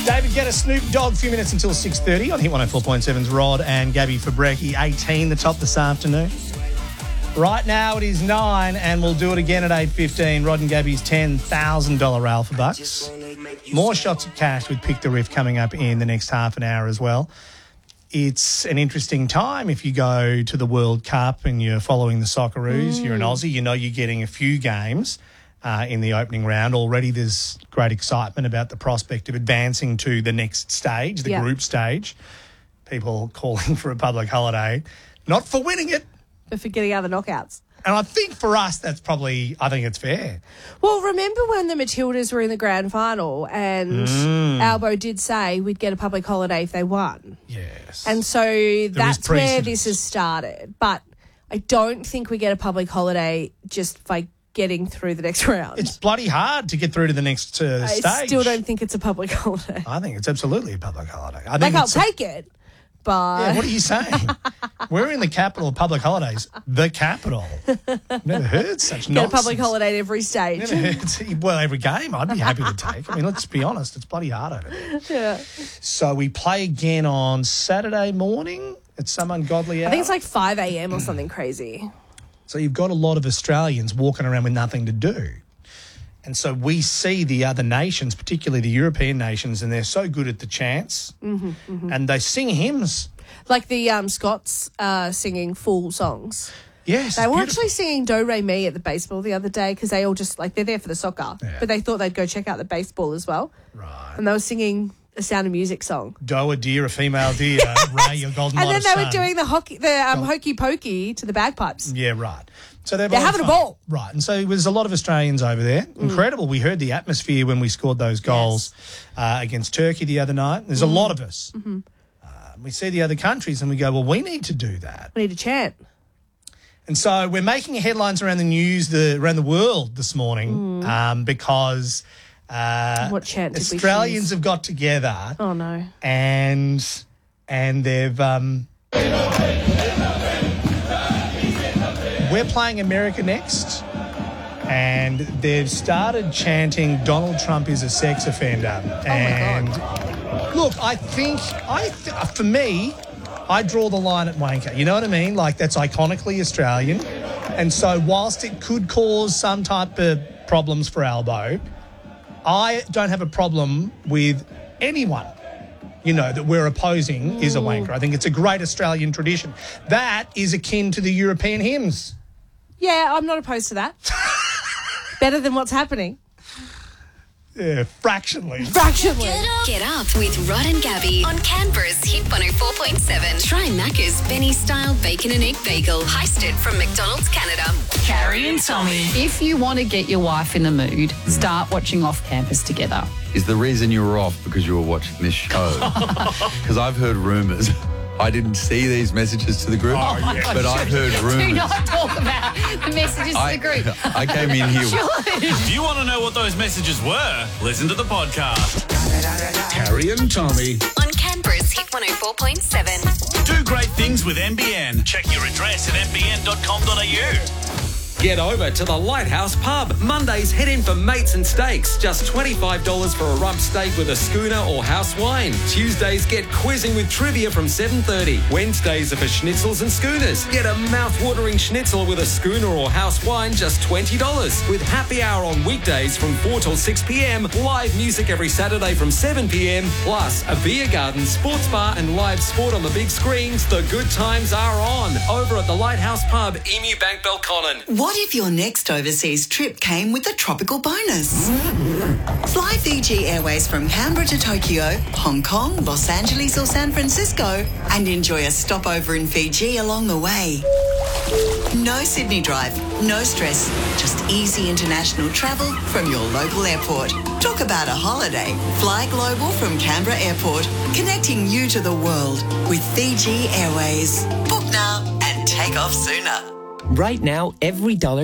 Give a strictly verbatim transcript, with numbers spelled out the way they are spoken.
David Guetta, Snoop Dogg, a few minutes until six thirty on Hit one oh four point seven's Rod and Gabby Fabrecki, eighteen the top this afternoon. Right now it is nine and we'll do it again at eight fifteen. Rod and Gabby's ten thousand dollars Alpha Bucks. More shots of cash with Pick the Riff coming up in the next half an hour as well. It's an interesting time if you go to the World Cup and you're following the Socceroos, mm. you're an Aussie, you know you're getting a few games uh, in the opening round. Already there's great excitement about the prospect of advancing to the next stage, the yeah. group stage. People calling for a public holiday, not for winning it, but for getting out of the knockouts. And I think for us, that's probably, I think it's fair. Well, remember when the Matildas were in the grand final and Mm. Albo did say we'd get a public holiday if they won? Yes. And so that's where precedence. this has started. But I don't think we get a public holiday just by getting through the next round. It's bloody hard to get through to the next uh, I stage. still don't think it's a public holiday. I think it's absolutely a public holiday. I think Like, I'll it's a- take it, but... Yeah, what are you saying? We're in the capital of public holidays. The capital. Never heard such Get nonsense. a public holiday at every stage. Never heard. Well, every game I'd be happy to take. I mean, let's be honest, it's bloody hard over there. Yeah. So we play again on Saturday morning at some ungodly hour. I think it's like five a.m. or something crazy. So you've got a lot of Australians walking around with nothing to do. And so we see the other nations, particularly the European nations, and they're so good at the chants, Mm-hmm, mm-hmm. and they sing hymns. Like the um, Scots uh, singing full songs. Yes, They it's were beautiful. actually singing Do Re Mi at the baseball the other day because they all just, like, they're there for the soccer. Yeah. But they thought they'd go check out the baseball as well. Right. And they were singing a Sound of Music song. Doe a deer, a female deer, Ray, your golden And light then of they sun. were doing the hockey, the um, hokey pokey to the bagpipes. Yeah, right. So they're, They're having a ball. Right. And so there was a lot of Australians over there. Mm. Incredible. We heard the atmosphere when we scored those goals uh, against Turkey the other night. There's a Mm. lot of us. Mm-hmm. Uh, we see the other countries and we go, well, we need to do that. We need to chant. And so we're making headlines around the news, the around the world this morning Mm. um, because uh, What chant did we Australians choose? have got together Oh, no. and and they've um, we're playing America Next, and they've started chanting Donald Trump is a sex offender. Oh, and my God. look, I think I th- for me, I draw the line at wanker. You know what I mean? Like, that's iconically Australian. And so whilst it could cause some type of problems for Albo, I don't have a problem with anyone, you know, that we're opposing mm. is a wanker. I think it's a great Australian tradition. That is akin to the European hymns. Yeah, I'm not opposed to that. Better than what's happening. Yeah, fractionally. Fractionally. Get up with Rod and Gabby on Canberra's Hit one oh four point seven. Try Macca's Benny-style bacon and egg bagel. Heisted from McDonald's Canada. Carrie and Tommy. If you want to get your wife in the mood, start watching Off Campus together. Is the reason you were off because you were watching this show? Because I've heard rumours. I didn't see these messages to the group, Oh, yeah. but I've heard Do rumours. not talk about the messages I, to the group. I came in here. If you want to know what those messages were, listen to the podcast. Carrie and Tommy. On Canberra's Hit one oh four point seven. Do great things with N B N. Check your address at n b n dot com dot a u. Get over to the Lighthouse Pub. Mondays, head in for mates and steaks. Just twenty-five dollars for a rump steak with a schooner or house wine. Tuesdays, get quizzing with trivia from seven thirty. Wednesdays are for schnitzels and schooners. Get a mouth-watering schnitzel with a schooner or house wine, just twenty dollars. With happy hour on weekdays from four till six p.m. Live music every Saturday from seven p.m. Plus a beer garden, sports bar and live sport on the big screens. The good times are on. Over at the Lighthouse Pub, Emu Bank Belconnen. What if your next overseas trip came with a tropical bonus? Fly Fiji Airways from Canberra to Tokyo, Hong Kong, Los Angeles or San Francisco and enjoy a stopover in Fiji along the way. No Sydney drive, no stress, just easy international travel from your local airport. Talk about a holiday. Fly global from Canberra Airport, connecting you to the world with Fiji Airways. Book now and take off sooner. Right now, every dollar